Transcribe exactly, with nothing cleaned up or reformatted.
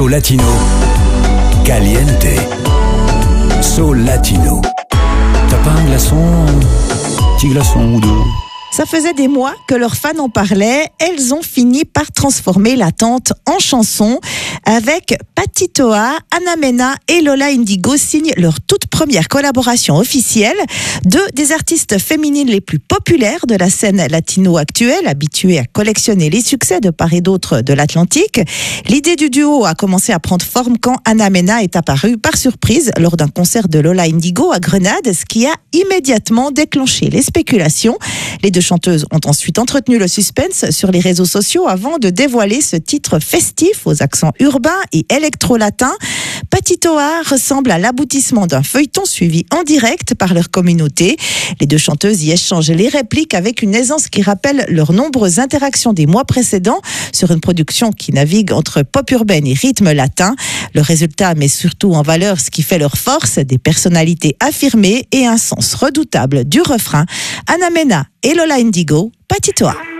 So Latino. Caliente. So Latino. T'as pas un glaçon? Petit glaçon ou deux? Ça faisait des mois que leurs fans en parlaient. Elles ont fini par transformer l'attente en chanson. Avec Patti Toa, Ana Mena et Lola Indigo signent leur toute première collaboration officielle. Deux des artistes féminines les plus populaires de la scène latino actuelle, habituées à collectionner les succès de part et d'autre de l'Atlantique. L'idée du duo a commencé à prendre forme quand Ana Mena est apparue par surprise lors d'un concert de Lola Indigo à Grenade, ce qui a immédiatement déclenché les spéculations. Les deux chanteuses ont ensuite entretenu le suspense sur les réseaux sociaux avant de dévoiler ce titre festif aux accents urbains et électro-latins. Patti Toa ressemble à l'aboutissement d'un feuilleton suivi en direct par leur communauté. Les deux chanteuses y échangent les répliques avec une aisance qui rappelle leurs nombreuses interactions des mois précédents sur une production qui navigue entre pop urbaine et rythme latin. Le résultat met surtout en valeur ce qui fait leur force, des personnalités affirmées et un sens redoutable du refrain. Ana Mena et Lola Indigo, Patti Toa.